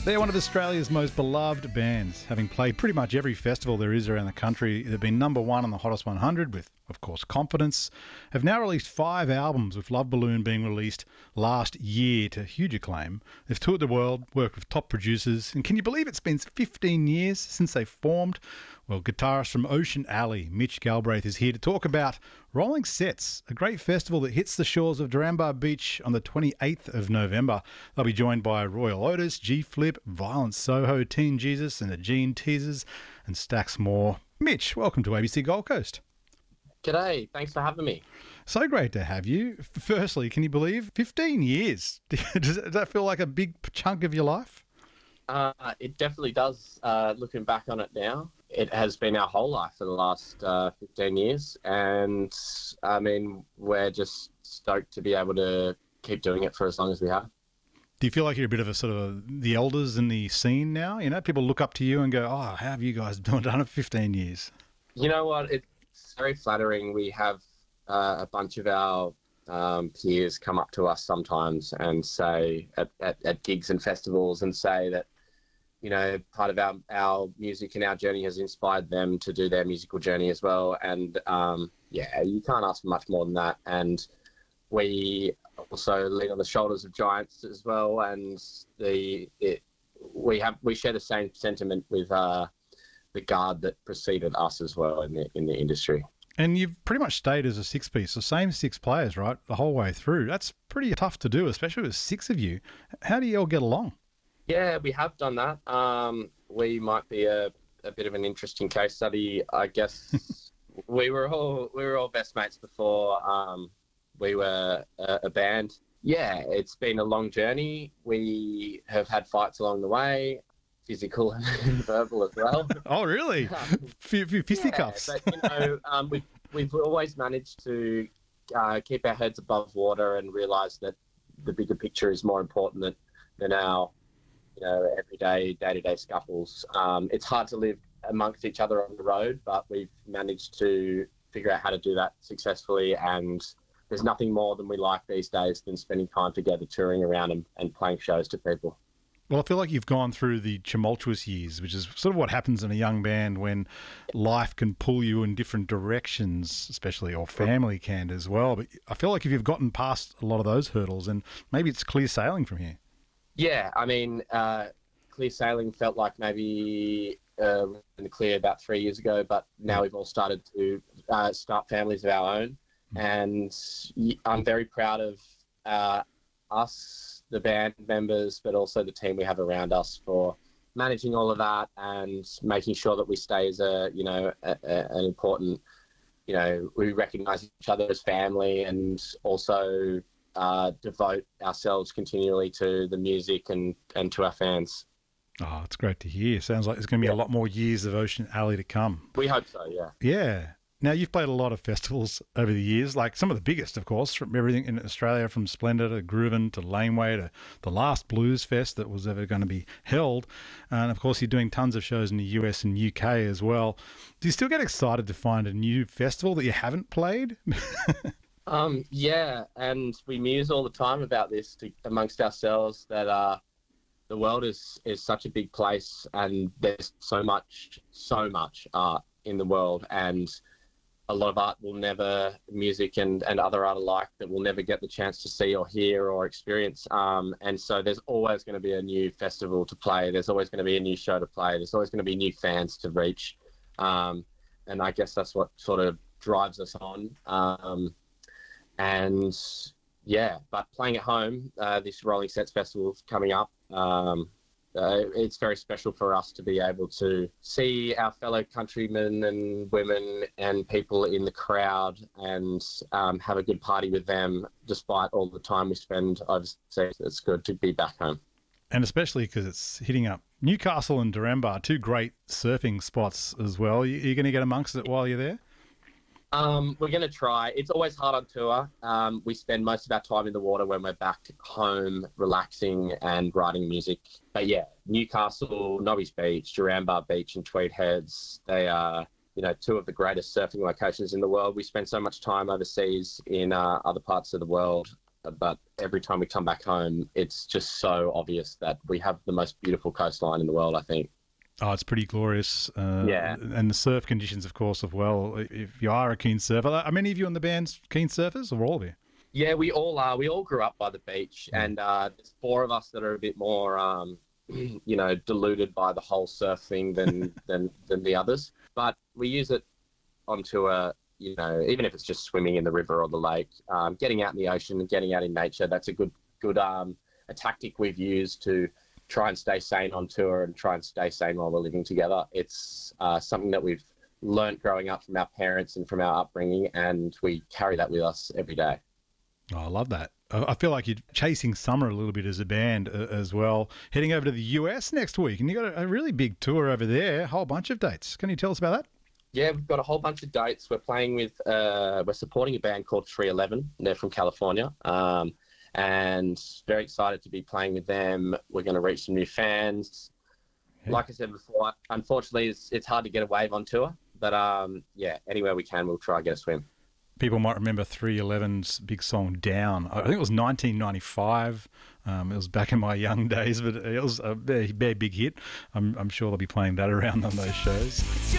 They're one of Australia's most beloved bands, having played pretty much every festival there is around the country. They've been number one on the Hottest 100 with, of course, Confidence. Have now released 5 albums, with Love Balloon being released last year to huge acclaim. They've toured the world, worked with top producers, and can you believe it's been 15 years since they formed? Well, guitarist from Ocean Alley, Mitch Galbraith, is here to talk about Rolling Sets, a great festival that hits the shores of Duranbah Beach on the 28th of November. They'll be joined by Royal Otis, G-Flip, Violent Soho, Teen Jesus and the Gene Teasers, and stacks more. Mitch, welcome to ABC Gold Coast. G'day, thanks for having me. So great to have you. Firstly, can you believe 15 years? Does that feel like a big chunk of your life? It definitely does, looking back on it now. It has been our whole life for the last 15 years. And, I mean, we're just stoked to be able to keep doing it for as long as we have. Do you feel like you're a bit of a sort of the elders in the scene now? You know, people look up to you and go, oh, how have you guys done it 15 years? You know what? It's very flattering. We have a bunch of our peers come up to us sometimes and say at gigs and festivals and say that, you know, part of our music and our journey has inspired them to do their musical journey as well. And, yeah, you can't ask for much more than that. And we also lean on the shoulders of giants as well. And we share the same sentiment with the guard that preceded us as well in the industry. And you've pretty much stayed as a six-piece, the same 6 players, right, the whole way through. That's pretty tough to do, especially with 6 of you. How do you all get along? Yeah, we have done that. We might be a bit of an interesting case study, I guess. we were all best mates before we were a band. Yeah, it's been a long journey. We have had fights along the way, physical and verbal as well. Oh, really? Few fisticuffs. Yeah, but, you know, we've always managed to keep our heads above water and realise that the bigger picture is more important than our, you know, everyday, day-to-day scuffles. It's hard to live amongst each other on the road, but we've managed to figure out how to do that successfully, and there's nothing more than we like these days than spending time together, touring around and playing shows to people. Well, I feel like you've gone through the tumultuous years, which is sort of what happens in a young band when life can pull you in different directions, especially, or family can as well. But I feel like if you've gotten past a lot of those hurdles, and maybe it's clear sailing from here. Yeah, I mean, clear sailing felt like maybe in the clear about 3 years ago, but now we've all started to start families of our own. And I'm very proud of us, the band members, but also the team we have around us for managing all of that and making sure that we stay as an important, you know, we recognise each other as family and also devote ourselves continually to the music and to our fans. Oh, it's great to hear. Sounds like there's going to be a lot more years of Ocean Alley to come. We hope so, yeah. Yeah. Now, you've played a lot of festivals over the years, like some of the biggest, of course, from everything in Australia, from Splendor to Groovin to Laneway to the last Blues Fest that was ever going to be held. And, of course, you're doing tons of shows in the US and UK as well. Do you still get excited to find a new festival that you haven't played? Yeah, and we muse all the time about this amongst ourselves that the world is such a big place and there's so much art in the world, and a lot of art music and other art alike, that we'll never get the chance to see or hear or experience. And so there's always going to be a new festival to play. There's always going to be a new show to play. There's always going to be new fans to reach. And I guess that's what sort of drives us on. And yeah, but playing at home, this Rolling Sets Festival is coming up. It's very special for us to be able to see our fellow countrymen and women and people in the crowd and have a good party with them, despite all the time we spend overseas. It's good to be back home. And especially because it's hitting up Newcastle and Duranbah, 2 great surfing spots as well. Are you going to get amongst it while you're there? We're going to try. It's always hard on tour. We spend most of our time in the water when we're back home, relaxing and writing music. But yeah, Newcastle, Nobby's Beach, Duranbah Beach and Tweed Heads, they are, you know, 2 of the greatest surfing locations in the world. We spend so much time overseas in other parts of the world but every time we come back home, it's just so obvious that we have the most beautiful coastline in the world, I think. Oh, it's pretty glorious. Yeah. And the surf conditions, of course, as well. If you are a keen surfer, are many of you in the band's keen surfers, or all of you? Yeah, we all are. We all grew up by the beach, and there's four of us that are a bit more, deluded by the whole surf thing than the others. But we use it on tour, even if it's just swimming in the river or the lake, getting out in the ocean and getting out in nature. That's a good a tactic we've used to try and stay sane on tour and try and stay sane while we're living together. It's something that we've learnt growing up from our parents and from our upbringing, and we carry that with us every day. Oh, I love that. I feel like you're chasing summer a little bit as a band as well. Heading over to the US next week, and you've got a really big tour over there, a whole bunch of dates. Can you tell us about that? Yeah, we've got a whole bunch of dates. We're playing with, we're supporting a band called 311. They're from California. And very excited to be playing with them. We're going to reach some new fans. Yeah. Like I said before, unfortunately, it's hard to get a wave on tour. But anywhere we can, we'll try and get a swim. People might remember 311's big song Down. I think it was 1995. It was back in my young days, but it was a very, very big hit. I'm sure they'll be playing that around on those shows.